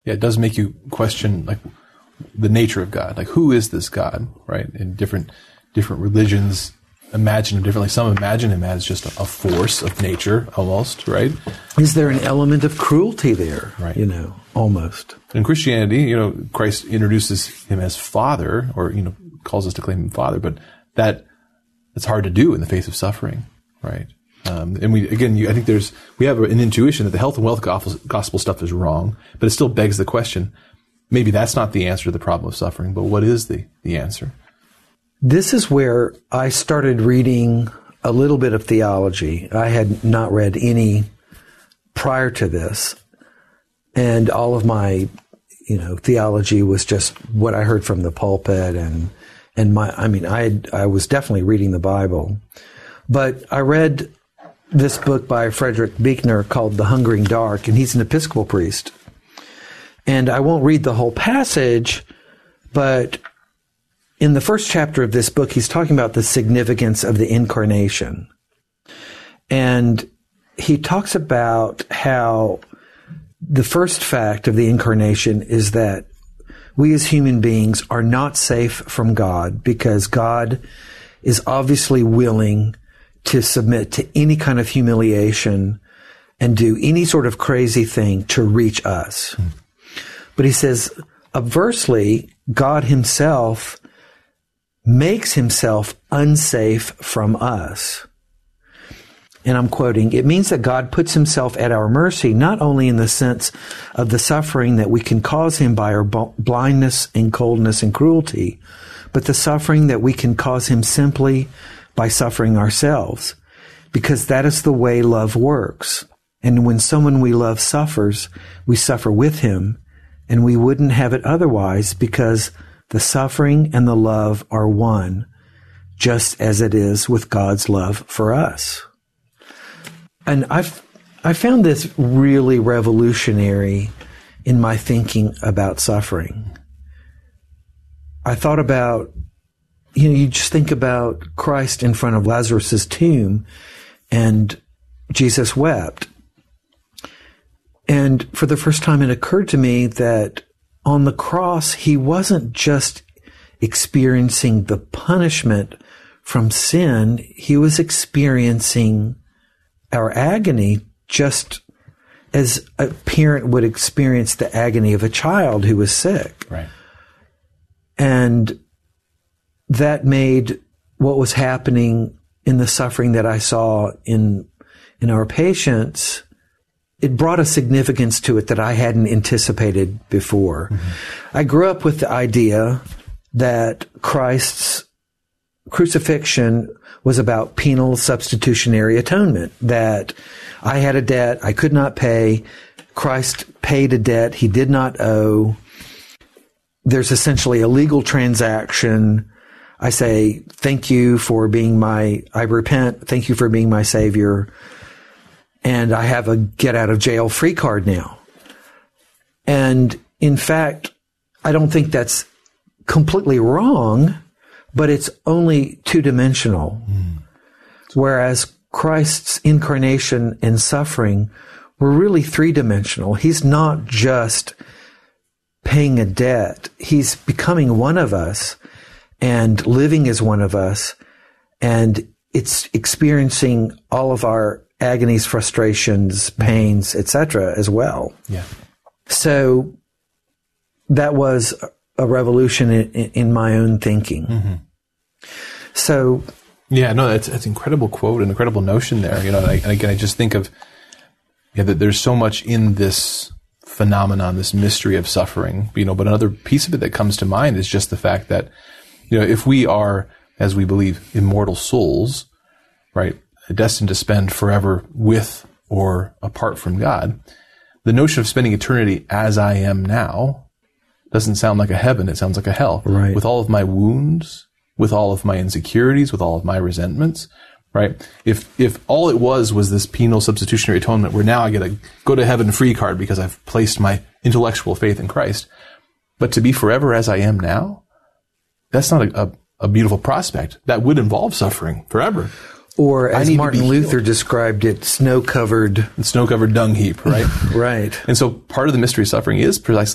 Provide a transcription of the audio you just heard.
Yeah, it does make you question like the nature of God. Like, who is this God, right? And different religions imagine him differently. Some imagine him as just a force of nature, almost, right? Is there an element of cruelty there? Right. Almost. In Christianity, Christ introduces him as Father, or, calls us to claim him Father, but it's hard to do in the face of suffering, right? And I think we have an intuition that the health and wealth gospel stuff is wrong, but it still begs the question, maybe that's not the answer to the problem of suffering, but what is the answer? This is where I started reading a little bit of theology. I had not read any prior to this, and all of my, theology was just what I heard from the pulpit, I was definitely reading the Bible, but I read this book by Frederick Buechner called The Hungering Dark, and he's an Episcopal priest. And I won't read the whole passage, but in the first chapter of this book, he's talking about the significance of the incarnation. And he talks about how the first fact of the incarnation is that we as human beings are not safe from God, because God is obviously willing to submit to any kind of humiliation and do any sort of crazy thing to reach us. But he says, obversely, God himself makes himself unsafe from us. And I'm quoting, it means that God puts himself at our mercy, not only in the sense of the suffering that we can cause him by our blindness and coldness and cruelty, but the suffering that we can cause him simply by suffering ourselves, because that is the way love works. And when someone we love suffers, we suffer with him, and we wouldn't have it otherwise, because the suffering and the love are one, just as it is with God's love for us. And I found this really revolutionary in my thinking about suffering. I thought about, you just think about Christ in front of Lazarus's tomb, and Jesus wept. And for the first time, it occurred to me that on the cross, he wasn't just experiencing the punishment from sin, he was experiencing our agony just as a parent would experience the agony of a child who was sick. Right. And that made what was happening in the suffering that I saw in our patients, it brought a significance to it that I hadn't anticipated before. Mm-hmm. I grew up with the idea that Christ's crucifixion was about penal substitutionary atonement, that I had a debt I could not pay. Christ paid a debt he did not owe. There's essentially a legal transaction. I say, thank you for being I repent. Thank you for being my Savior. And I have a get out of jail free card now. And in fact, I don't think that's completely wrong, but it's only two-dimensional. Whereas Christ's incarnation and suffering were really three-dimensional. He's not just paying a debt. He's becoming one of us and living as one of us. And it's experiencing all of our agonies, frustrations, pains, etc. as well. Yeah. So that was a revolution in my own thinking. Mm-hmm. So, yeah, no, that's an incredible quote, an incredible notion there. And again, I just think of that there's so much in this phenomenon, this mystery of suffering. But another piece of it that comes to mind is just the fact that if we are, as we believe, immortal souls, right, destined to spend forever with or apart from God, the notion of spending eternity as I am now doesn't sound like a heaven. It sounds like a hell. Right. With all of my wounds, with all of my insecurities, with all of my resentments, right? If all it was this penal substitutionary atonement where now I get a go to heaven free card because I've placed my intellectual faith in Christ, but to be forever as I am now, that's not a beautiful prospect. That would involve suffering forever. Or as Martin Luther described it, snow-covered dung heap, right? Right. And so part of the mystery of suffering is precisely